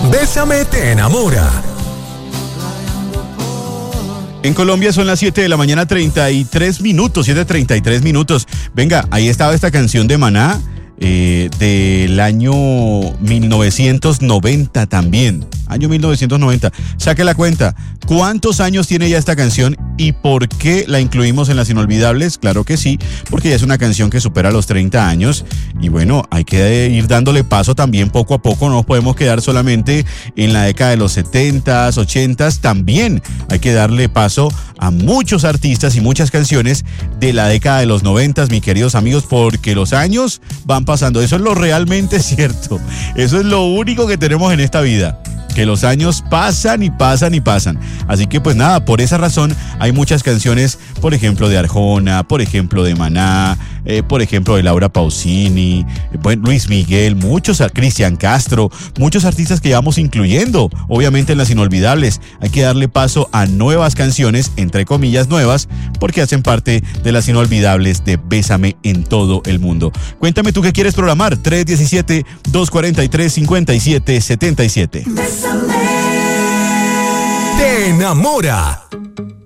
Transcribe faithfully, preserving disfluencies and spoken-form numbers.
Bésame te enamora. En Colombia son las siete de la mañana, treinta y tres minutos, siete treinta y tres minutos. Venga, ahí estaba esta canción de Maná, eh, del año mil novecientos noventa también. Año mil novecientos noventa. Saque la cuenta. ¿Cuántos años tiene ya esta canción y por qué la incluimos en las inolvidables? Claro que sí, porque ya es una canción que supera los treinta años. Y bueno, hay que ir dándole paso también poco a poco. No nos podemos quedar solamente en la década de los setentas, ochentas. También hay que darle paso a muchos artistas y muchas canciones de la década de los noventas, mis queridos amigos, porque los años van pasando. Eso es lo realmente cierto. Eso es lo único que tenemos en esta vida, que los años pasan y pasan y pasan. Así que pues nada, por esa razón hay muchas canciones, por ejemplo de Arjona, por ejemplo de Maná, eh, por ejemplo de Laura Pausini, eh, bueno, Luis Miguel, muchos, Cristian Castro, muchos artistas que vamos incluyendo, obviamente en las inolvidables. Hay que darle paso a nuevas canciones, entre comillas nuevas, porque hacen parte de las inolvidables de Bésame en todo el mundo. Cuéntame tú qué quieres programar, tres uno siete, dos cuatro tres, cinco siete siete siete. Te enamora.